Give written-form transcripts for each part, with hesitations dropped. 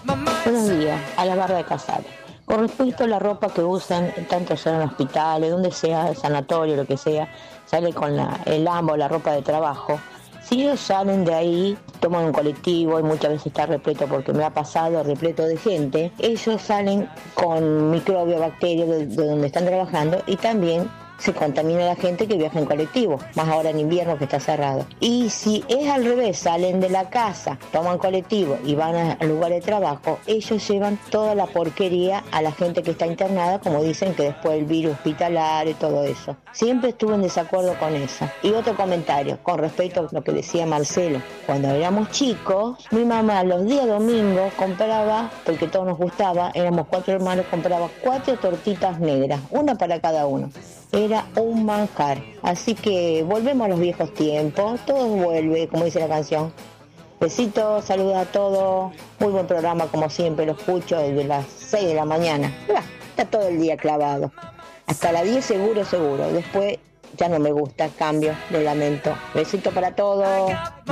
Buenos días, a la barra de Casares. Con respecto a la ropa que usan, tanto sea en hospitales, donde sea, sanatorio, lo que sea, sale con el ambo, la ropa de trabajo. Si ellos salen de ahí, toman un colectivo y muchas veces está repleto, porque me ha pasado repleto de gente, ellos salen con microbios, bacterias de donde están trabajando y también se contamina la gente que viaja en colectivo, más ahora en invierno que está cerrado. Y si es al revés, salen de la casa, toman colectivo y van al lugar de trabajo, ellos llevan toda la porquería a la gente que está internada, como dicen que después el virus hospitalario y todo eso. Siempre estuve en desacuerdo con eso. Y otro comentario, con respecto a lo que decía Marcelo. Cuando éramos chicos, mi mamá los días domingos compraba, porque todo nos gustaba, éramos 4 hermanos, compraba 4 tortitas negras, una para cada uno. Era un manjar. Así que volvemos a los viejos tiempos, todo vuelve, como dice la canción. Besitos, saludos a todos, muy buen programa como siempre, lo escucho desde las 6 de la mañana. Está todo el día clavado. Hasta las 10 seguro, después ya no me gusta, cambio, lo lamento. Besito para todos.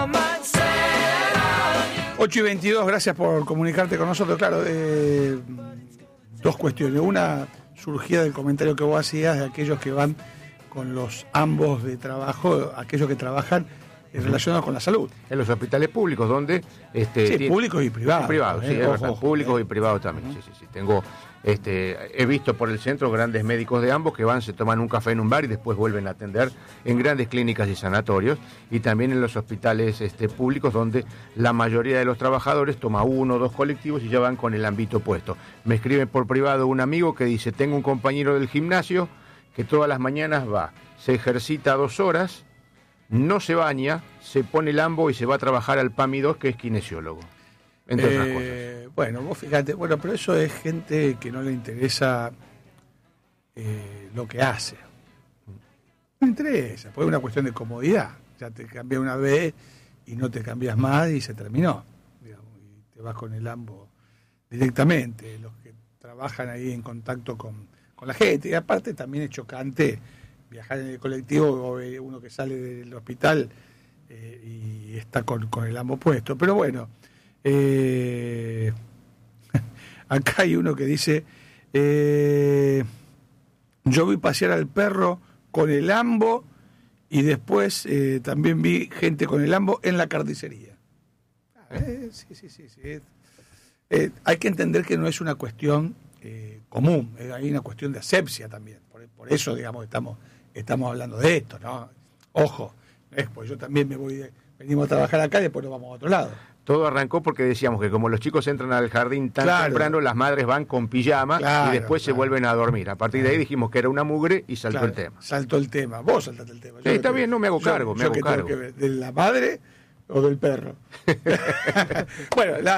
8:22, gracias por comunicarte con nosotros. Claro, dos cuestiones. Una surgía del comentario que vos hacías de aquellos que van con los ambos de trabajo, aquellos que trabajan relacionados con la salud. En los hospitales públicos, donde... sí, públicos y privados. Privados, sí, es verdad, públicos y privados también. Sí. Tengo, he visto por el centro grandes médicos de ambos que van, se toman un café en un bar y después vuelven a atender en grandes clínicas y sanatorios, y también en los hospitales públicos, donde la mayoría de los trabajadores toma 1 o 2 colectivos y ya van con el ámbito puesto. Me escribe por privado un amigo que dice: tengo un compañero del gimnasio que todas las mañanas va, se ejercita 2 horas, no se baña, se pone el ambo y se va a trabajar al PAMI 2, que es kinesiólogo, entre otras cosas. Bueno, vos fíjate, pero eso es gente que no le interesa lo que hace. No interesa, pues es una cuestión de comodidad. Ya te cambias una vez y no te cambias más y se terminó. Digamos, y te vas con el ambo directamente. Los que trabajan ahí en contacto con la gente. Y aparte también es chocante viajar en el colectivo, o uno que sale del hospital y está con el ambo puesto. Pero bueno, acá hay uno que dice: yo vi pasear al perro con el ambo y después también vi gente con el ambo en la carnicería. Sí. Hay que entender que no es una cuestión común, hay una cuestión de asepsia también. Por eso, digamos, estamos hablando de esto, ¿no? Ojo, pues yo también venimos a trabajar acá y después nos vamos a otro lado. Todo arrancó porque decíamos que como los chicos entran al jardín tan temprano, las madres van con pijama y después se vuelven a dormir. A partir de ahí dijimos que era una mugre y saltó el tema. Saltó el tema, vos saltaste el tema. Está bien, no me hago cargo, me hago cargo. ¿De la madre o del perro? Bueno,